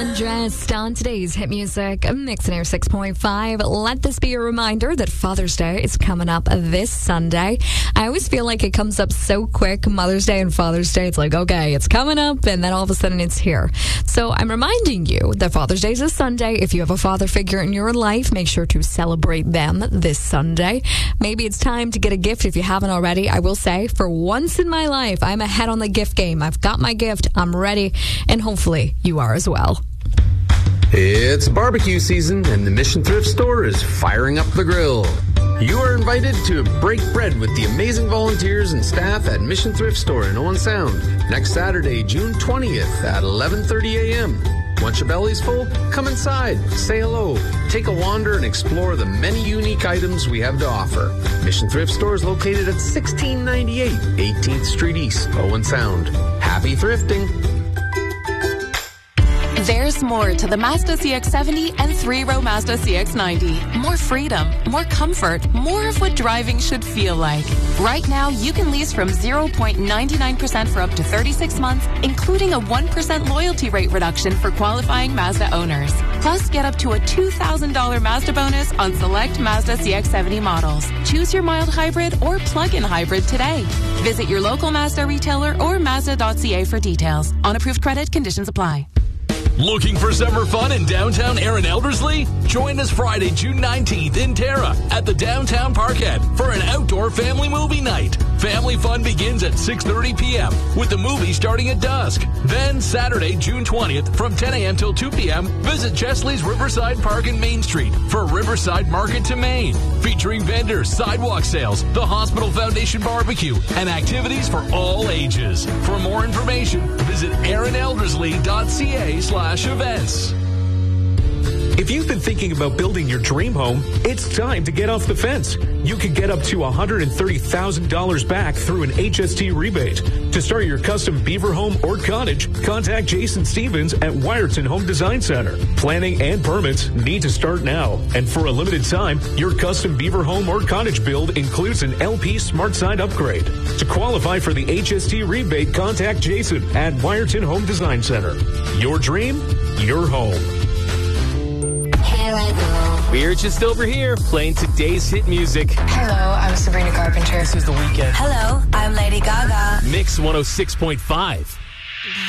Undressed on today's hit music, Mix and Air 6.5. Let this be a reminder that Father's Day is coming up this Sunday. I always feel like it comes up so quick, Mother's Day and Father's Day. It's like, okay, it's coming up, and then all of a sudden it's here. So I'm reminding you that Father's Day is a Sunday. If you have a father figure in your life, make sure to celebrate them this Sunday. Maybe it's time to get a gift if you haven't already. I will say, for once in my life, I'm ahead on the gift game. I've got my gift, I'm ready, and hopefully you are as well. It's barbecue season, and the Mission Thrift Store is firing up the grill. You are invited to break bread with the amazing volunteers and staff at Mission Thrift Store in Owen Sound next Saturday, June 20th at 11:30 a.m. Once your belly's full, come inside, say hello, take a wander, and explore the many unique items we have to offer. Mission Thrift Store is located at 1698 18th Street East, Owen Sound. Happy thrifting! There's more to the Mazda CX-70 and 3-row Mazda CX-90. More freedom, more comfort, more of what driving should feel like. Right now, you can lease from 0.99% for up to 36 months, including a 1% loyalty rate reduction for qualifying Mazda owners. Plus, get up to a $2,000 Mazda bonus on select Mazda CX-70 models. Choose your mild hybrid or plug-in hybrid today. Visit your local Mazda retailer or Mazda.ca for details. On approved credit, conditions apply. Looking for summer fun in downtown Erin Elderslie? Join us Friday, June 19th in Tara at the Downtown Parkette for an outdoor family movie night. Family fun begins at 6:30 p.m. with the movie starting at dusk. Then Saturday, June 20th from 10 a.m. till 2 p.m. visit Chesley's Riverside Park in Main Street for Riverside Market to Main, featuring vendors, sidewalk sales, the Hospital Foundation barbecue, and activities for all ages. For more information, visit erineldersley.ca/events. If you've been thinking about building your dream home, it's time to get off the fence. You can get up to $130,000 back through an HST rebate. To start your custom beaver home or cottage, contact Jason Stevens at Wyerton Home Design Center. Planning and permits need to start now. And for a limited time, your custom beaver home or cottage build includes an LP Smart Side upgrade. To qualify for the HST rebate, contact Jason at Wyerton Home Design Center. Your dream, your home. We're just over here playing today's hit music. Hello, I'm Sabrina Carpenter. This is The Weeknd. Hello, I'm Lady Gaga. Mix 106.5.